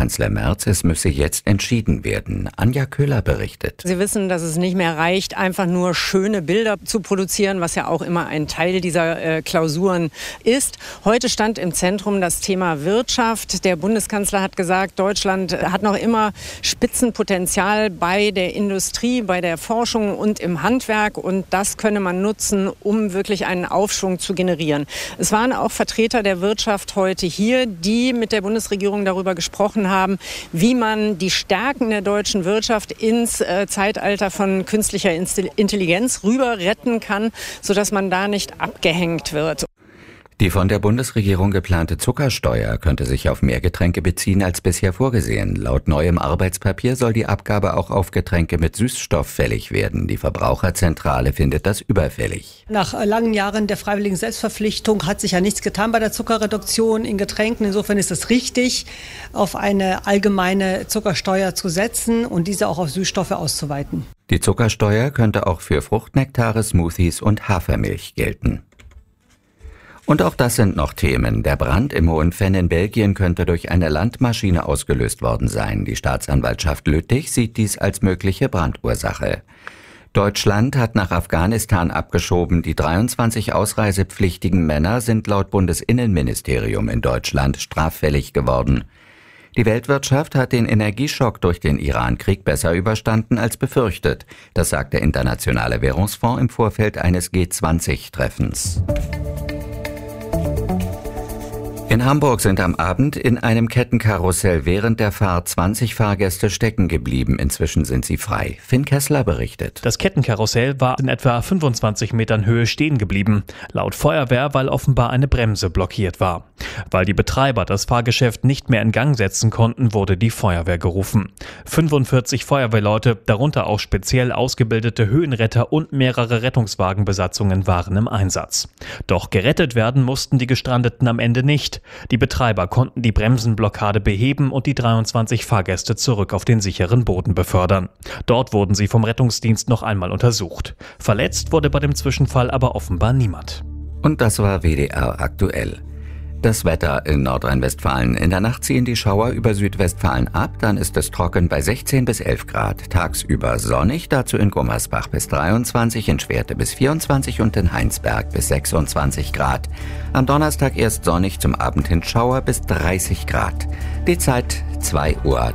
Bundeskanzler Merz, es müsse jetzt entschieden werden. Anja Köhler berichtet. Sie wissen, dass es nicht mehr reicht, einfach nur schöne Bilder zu produzieren, was ja auch immer ein Teil dieser Klausuren ist. Heute stand im Zentrum das Thema Wirtschaft. Der Bundeskanzler hat gesagt, Deutschland hat noch immer Spitzenpotenzial bei der Industrie, bei der Forschung und im Handwerk. Und das könne man nutzen, um wirklich einen Aufschwung zu generieren. Es waren auch Vertreter der Wirtschaft heute hier, die mit der Bundesregierung darüber gesprochen haben, wie man die Stärken der deutschen Wirtschaft ins Zeitalter von künstlicher Intelligenz rüber retten kann, sodass man da nicht abgehängt wird. Die von der Bundesregierung geplante Zuckersteuer könnte sich auf mehr Getränke beziehen als bisher vorgesehen. Laut neuem Arbeitspapier soll die Abgabe auch auf Getränke mit Süßstoff fällig werden. Die Verbraucherzentrale findet das überfällig. Nach langen Jahren der freiwilligen Selbstverpflichtung hat sich ja nichts getan bei der Zuckerreduktion in Getränken. Insofern ist es richtig, auf eine allgemeine Zuckersteuer zu setzen und diese auch auf Süßstoffe auszuweiten. Die Zuckersteuer könnte auch für Fruchtnektare, Smoothies und Hafermilch gelten. Und auch das sind noch Themen. Der Brand im Hohenfenn in Belgien könnte durch eine Landmaschine ausgelöst worden sein. Die Staatsanwaltschaft Lüttich sieht dies als mögliche Brandursache. Deutschland hat nach Afghanistan abgeschoben. Die 23 ausreisepflichtigen Männer sind laut Bundesinnenministerium in Deutschland straffällig geworden. Die Weltwirtschaft hat den Energieschock durch den Iran-Krieg besser überstanden als befürchtet. Das sagt der Internationale Währungsfonds im Vorfeld eines G20-Treffens. In Hamburg sind am Abend in einem Kettenkarussell während der Fahrt 20 Fahrgäste stecken geblieben. Inzwischen sind sie frei. Finn Kessler berichtet. Das Kettenkarussell war in etwa 25 Metern Höhe stehen geblieben. Laut Feuerwehr, weil offenbar eine Bremse blockiert war. Weil die Betreiber das Fahrgeschäft nicht mehr in Gang setzen konnten, wurde die Feuerwehr gerufen. 45 Feuerwehrleute, darunter auch speziell ausgebildete Höhenretter und mehrere Rettungswagenbesatzungen waren im Einsatz. Doch gerettet werden mussten die Gestrandeten am Ende nicht. Die Betreiber konnten die Bremsenblockade beheben und die 23 Fahrgäste zurück auf den sicheren Boden befördern. Dort wurden sie vom Rettungsdienst noch einmal untersucht. Verletzt wurde bei dem Zwischenfall aber offenbar niemand. Und das war WDR aktuell. Das Wetter in Nordrhein-Westfalen. In der Nacht ziehen die Schauer über Südwestfalen ab, dann ist es trocken bei 16 bis 11 Grad. Tagsüber sonnig, dazu in Gummersbach bis 23, in Schwerte bis 24 und in Heinsberg bis 26 Grad. Am Donnerstag erst sonnig, zum Abend hin Schauer bis 30 Grad. Die Zeit 2:03 Uhr.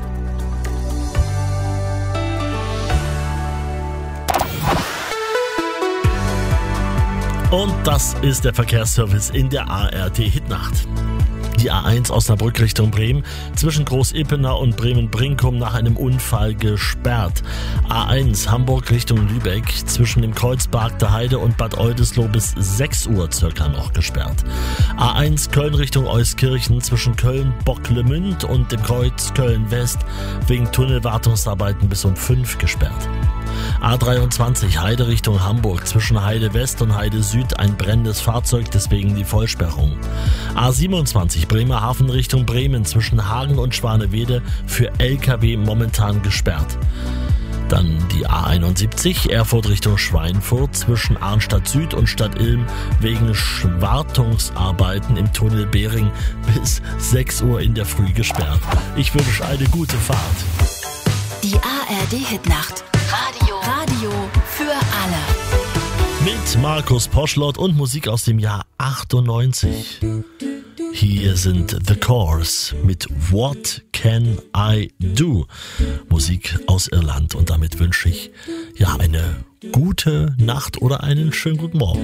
Und das ist der Verkehrsservice in der ARD Hitnacht. Die A1 Osnabrück Richtung Bremen, zwischen Groß-Ippenau und Bremen-Brinkum nach einem Unfall gesperrt. A1 Hamburg Richtung Lübeck, zwischen dem Kreuz Bargter Heide und Bad Oldesloe bis 6 Uhr circa noch gesperrt. A1 Köln Richtung Euskirchen, zwischen Köln-Bocklemünd und dem Kreuz Köln-West wegen Tunnelwartungsarbeiten bis um 5 gesperrt. A23 Heide Richtung Hamburg, zwischen Heide West und Heide Süd ein brennendes Fahrzeug, deswegen die Vollsperrung. A27 Bremerhaven Richtung Bremen, zwischen Hagen und Schwanewede für LKW momentan gesperrt. Dann die A71 Erfurt Richtung Schweinfurt, zwischen Arnstadt Süd und Stadt Ilm wegen Wartungsarbeiten im Tunnel Behring bis 6 Uhr in der Früh gesperrt. Ich wünsche eine gute Fahrt. Die ARD Hitnacht. Radio für alle. Mit Markus Poschlott und Musik aus dem Jahr 98. Hier sind The Corrs mit What Can I Do? Musik aus Irland, und damit wünsche ich eine gute Nacht oder einen schönen guten Morgen.